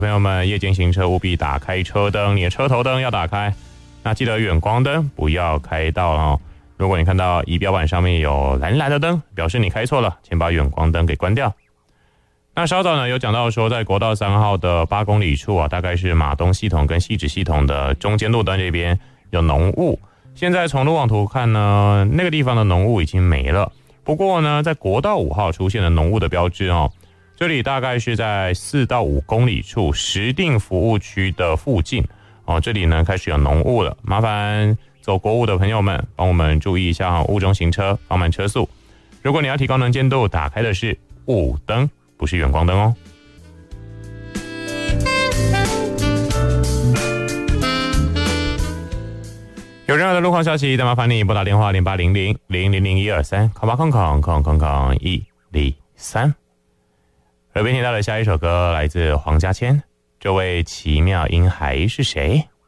朋友们，夜间行车务必打开车灯，你的车头灯要打开，那记得远光灯不要开到哦。如果你看到仪表板上面有蓝蓝的灯，表示你开错了，请把远光灯给关掉。那稍早呢有讲到说，在国道3号的8公里处啊，大概是马东系统跟汐止系统的中间路段这边有浓雾。现在从路网图看呢，那个地方的浓雾已经没了。不过呢，在国道5号出现的浓雾的标志哦。这里大概是在4到5公里处石碇服务区的附近哦，这里呢开始有浓雾了，麻烦走国五的朋友们帮我们注意一下雾中行车，放慢车速。如果你要提高能见度，打开的是雾灯，不是远光灯哦。有任何的路况消息，再麻烦你拨打电话0800-000123，耳边听到的下一首歌来自黄家千，这位奇妙婴孩是谁？